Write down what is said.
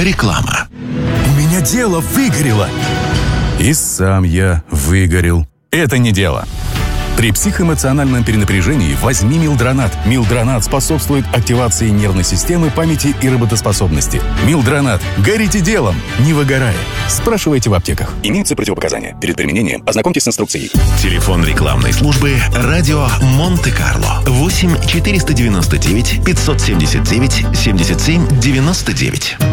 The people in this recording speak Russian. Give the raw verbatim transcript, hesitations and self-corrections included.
Реклама. У меня дело выгорело. И сам я выгорел. Это не дело. При психоэмоциональном перенапряжении возьми Милдронат. Милдронат способствует активации нервной системы, памяти и работоспособности. Милдронат. Горите делом, не выгорая. Спрашивайте в аптеках. Имеются противопоказания. Перед применением ознакомьтесь с инструкцией. Телефон рекламной службы «Радио Монте-Карло». восемь четыреста девяносто девять пятьсот семьдесят девять семьдесят семь девяносто девять.